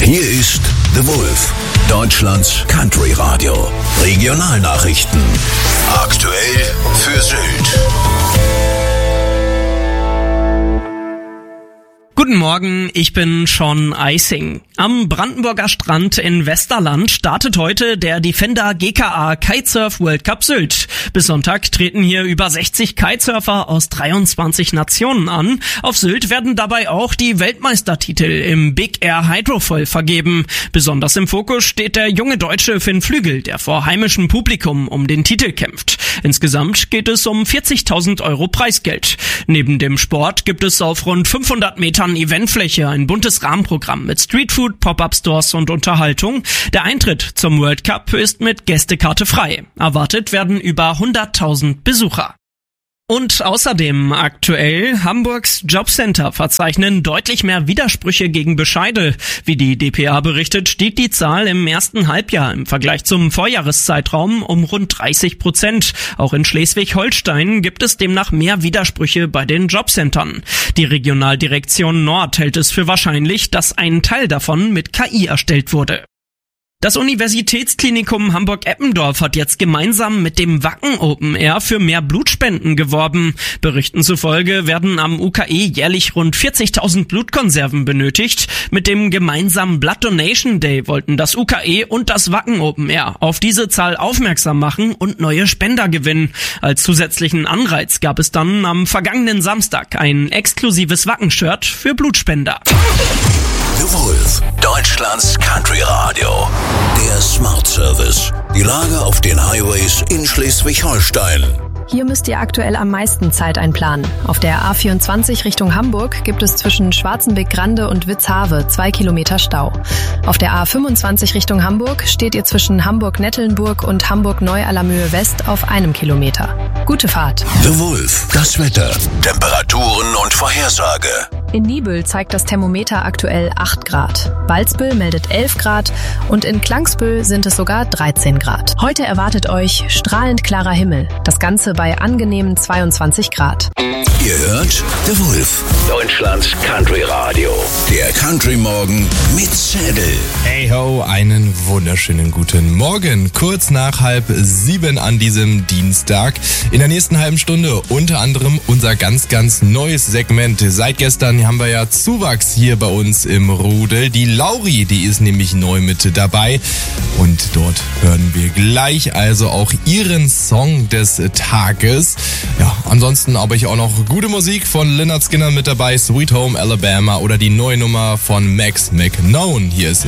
Hier ist The Wolf, Deutschlands Country Radio. Regionalnachrichten. Aktuell für Sylt. Guten Morgen, ich bin Sean Eising. Am Brandenburger Strand in Westerland startet heute der Defender GKA Kitesurf World Cup Sylt. Bis Sonntag treten hier über 60 Kitesurfer aus 23 Nationen an. Auf Sylt werden dabei auch die Weltmeistertitel im Big Air Hydrofoil vergeben. Besonders im Fokus steht der junge Deutsche Finn Flügel, der vor heimischem Publikum um den Titel kämpft. Insgesamt geht es um 40.000 Euro Preisgeld. Neben dem Sport gibt es auf rund 500 Metern Eventfläche ein buntes Rahmenprogramm mit Streetfood, Pop-Up-Stores und Unterhaltung. Der Eintritt zum World Cup ist mit Gästekarte frei. Erwartet werden über 100.000 Besucher. Und außerdem aktuell, Hamburgs Jobcenter verzeichnen deutlich mehr Widersprüche gegen Bescheide. Wie die dpa berichtet, stieg die Zahl im ersten Halbjahr im Vergleich zum Vorjahreszeitraum um rund 30%. Auch in Schleswig-Holstein gibt es demnach mehr Widersprüche bei den Jobcentern. Die Regionaldirektion Nord hält es für wahrscheinlich, dass ein Teil davon mit KI erstellt wurde. Das Universitätsklinikum Hamburg-Eppendorf hat jetzt gemeinsam mit dem Wacken Open Air für mehr Blutspenden geworben. Berichten zufolge werden am UKE jährlich rund 40.000 Blutkonserven benötigt. Mit dem gemeinsamen Blood Donation Day wollten das UKE und das Wacken Open Air auf diese Zahl aufmerksam machen und neue Spender gewinnen. Als zusätzlichen Anreiz gab es dann am vergangenen Samstag ein exklusives Wacken-Shirt für Blutspender. The Wolf, Deutschlands Country Radio. Der Smart Service. Die Lage auf den Highways in Schleswig-Holstein. Hier müsst ihr aktuell am meisten Zeit einplanen. Auf der A24 Richtung Hamburg gibt es zwischen Schwarzenbeck-Grande und Witzhave 2 Kilometer Stau. Auf der A25 Richtung Hamburg steht ihr zwischen Hamburg-Nettelnburg und Hamburg-Neu-Allermöhe West auf 1 Kilometer. Gute Fahrt. The Wolf, das Wetter, Temperaturen und Vorhersage. In Niebüll zeigt das Thermometer aktuell 8 Grad. Balzbüll meldet 11 Grad und in Klangsbüll sind es sogar 13 Grad. Heute erwartet euch strahlend klarer Himmel. Das Ganze bei angenehmen 22 Grad. Ihr hört The Wolf, Deutschlands Country Radio. Der Country Morgen mit Zedel. Hey ho, einen wunderschönen guten Morgen. Kurz nach 6:30 an diesem Dienstag. In der nächsten halben Stunde unter anderem unser ganz neues Segment. Seit gestern haben wir ja Zuwachs hier bei uns im Rudel. Die Lauri, die ist nämlich neu mit dabei. Und dort hören wir gleich also auch ihren Song des Tages. Ja, ansonsten habe ich auch noch gute Musik von Lynyrd Skynyrd mit dabei, Sweet Home Alabama oder die neue Nummer von Max McKnown. Hier ist